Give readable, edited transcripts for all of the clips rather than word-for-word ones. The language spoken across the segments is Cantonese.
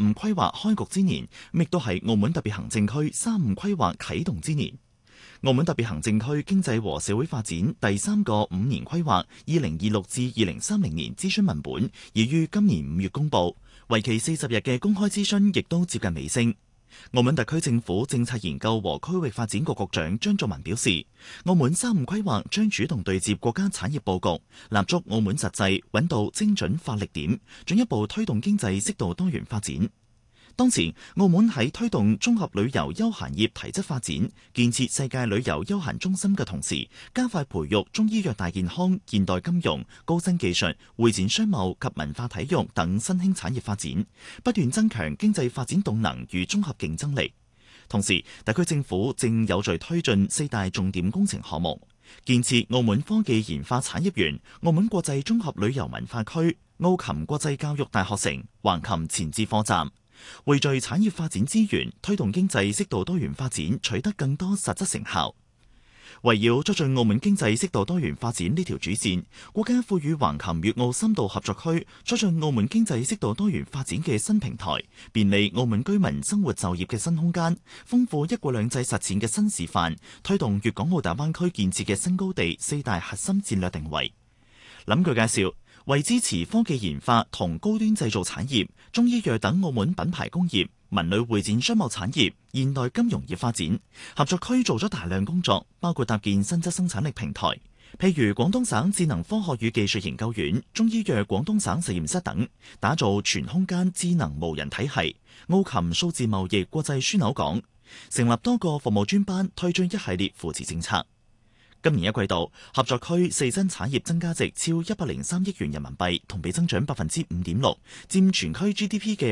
五規劃開局之年，亦都係澳門特別行政區3五規劃啟動之年。澳門特別行政區經濟和社會發展第3個5年規劃2026至2030年諮詢文本已於今年5月公佈，為期40日嘅公開諮詢亦都接近尾聲。澳門特區政府政策研究和區域發展局局長張作文表示，澳門3五規劃將主動對接國家產業佈局，立足澳門實際穩到精準發力點，進一步推動經濟適度多元發展。當前，澳門喺推動綜合旅遊休閒業提質發展、建設世界旅遊休閒中心嘅同時，加快培育中醫藥大健康、現代金融、高新技術、會展商貿及文化體育等新興產業發展，不斷增強經濟發展動能與綜合競爭力。同時，特區政府正有序推進4大重點工程項目，建設澳門科技研發產業園、澳門國際綜合旅遊文化區、澳琴國際教育大學城、橫琴前置課站。匯聚產業發展資源，推動經濟適度多元發展，取得更多實質成效。圍繞促進澳門經濟適度多元發展呢條主線，國家賦予橫琴粵澳深度合作區促進澳門經濟適度多元發展嘅新平台，便利澳門居民生活就業嘅新空間，豐富一國兩制實踐嘅新示範，推動粵港澳大灣區建設嘅新高地4大核心戰略定位。諗佢介紹，為支持科技研發同高端製造產業、中醫藥等澳門品牌工業、文旅會展商貿產業、現代金融業發展，合作區做咗大量工作，包括搭建新質生產力平台，譬如廣東省智能科學與技術研究院、中醫藥廣東省實驗室等，打造全空間智能無人體系、澳琴數字貿易國際樞紐港，成立多個服務專班，推進一系列扶持政策。今年1季度，合作區4新產業增加值超103億元人民幣，同比增長5.6%，佔全區 GDP 嘅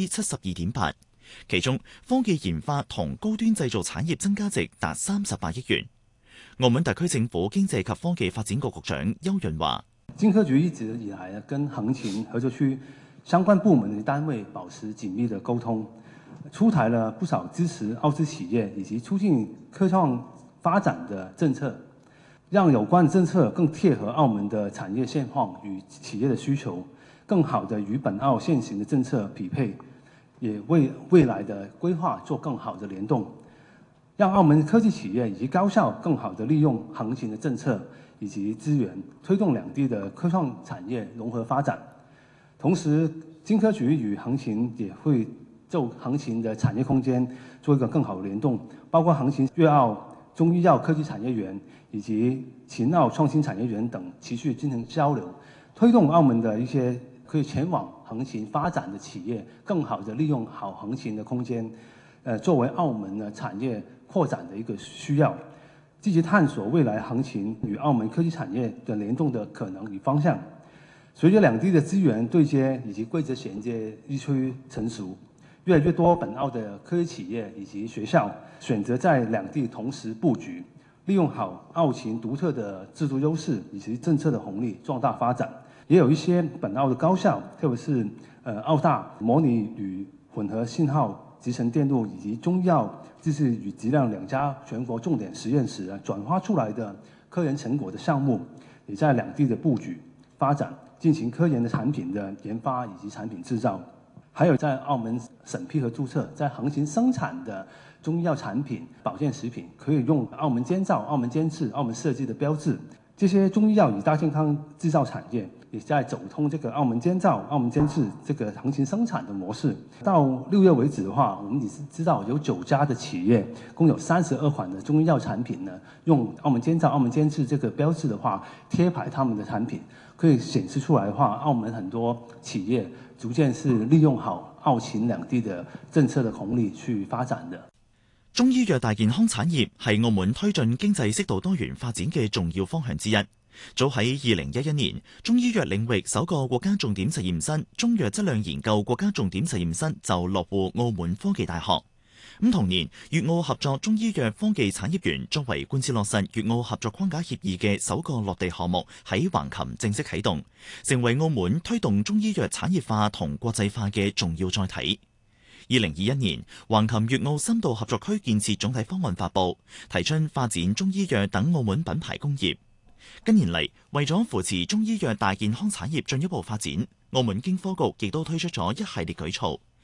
72.8%。其中，科技研發同高端製造產業增加值達38億元。澳門特區政府經濟及科技發展局局長邱潤華： 經科局一直以來跟橫琴合作區相關部門的單位保持緊密的溝通，出台了不少支持澳資企業以及促進科創發展的政策，讓有關政策更貼合澳門的產業現況與企業的需求，更好地與本澳現行的政策匹配，也為未來的規劃做更好的聯動，讓澳門科技企業以及高校更好地利用橫琴的政策以及資源，推動兩地的科創產業融合發展。同時，經科局與橫琴也會就橫琴的產業空間做一個更好的聯動，包括橫琴粵澳中醫藥科技產業園以及秦澳創新產業園等持續進行交流，推動澳門的一些可以前往橫琴發展的企業，更好地利用好橫琴的空間，作為澳門的產業擴展的一個需要，積極探索未來橫琴與澳門科技產業的聯動的可能與方向。隨着兩地的資源對接以及規則銜接日趨成熟，越來越多本澳的科技企業以及學校選擇在兩地同時佈局，利用好澳琴獨特的制度優勢以及政策的紅利，壯大發展。也有一些本澳的高校，特別是澳大模擬與混合信號集成電路以及中藥知識與質量2家全國重點實驗室轉化出來的科研成果的項目，也在兩地的佈局發展，進行科研的產品的研發以及產品製造。還有在澳門審批和註冊，在橫琴生產的中醫藥產品、保健食品，可以用澳門監造、澳門監製、澳門設計的標誌。這些中醫藥與大健康製造產業也在走通這個澳門監造、澳門監製這個橫琴生產的模式。到6月為止的話，我們也是知道有9家的企業，共有32款的中醫藥產品呢，用澳門監造、澳門監製這個標誌的話，貼牌他們的產品，可以顯示出來的話，澳門很多企業逐漸是利用好澳琴兩地的政策的紅利去發展的。 中醫藥大健康產業係澳門推進經濟適度多元發展嘅重要方向之一。早喺2011年，中醫藥領域首個國家重點實驗室中藥質量研究國家重點實驗室就落戶澳門科技大學。同年，粵澳合作中醫藥科技產業園作為貫徹落實粵澳合作框架協議嘅首個落地項目喺橫琴正式啟動，成為澳門推動中醫藥產業化同國際化嘅重要載體。2021年，橫琴粵澳深度合作區建設總體方案發布，提出發展中醫藥等澳門品牌工業。近年嚟，為咗扶持中醫藥大健康產業進一步發展，澳門經科局亦都推出咗一系列舉措。